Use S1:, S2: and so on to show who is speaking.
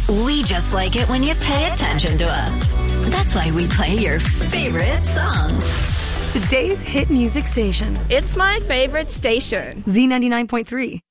S1: We just like it when you pay attention to us. That's why we play your favorite songs.
S2: Today's hit music station.
S3: It's my favorite station.
S2: Z99.3.